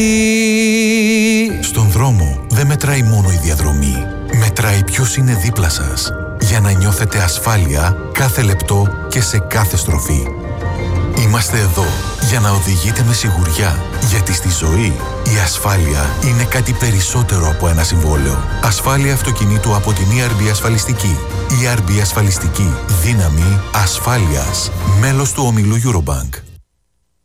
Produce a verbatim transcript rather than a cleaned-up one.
Στον δρόμο δεν μετράει μόνο η διαδρομή. Μετράει ποιος είναι δίπλα σας, για να νιώθετε ασφάλεια κάθε λεπτό και σε κάθε στροφή. Είμαστε εδώ για να οδηγείτε με σιγουριά, γιατί στη ζωή η ασφάλεια είναι κάτι περισσότερο από ένα συμβόλαιο. Ασφάλεια αυτοκινήτου από την ι αρ μπι Ασφαλιστική. ι αρ μπι Ασφαλιστική. Δύναμη ασφάλειας. Μέλος του ομίλου Eurobank.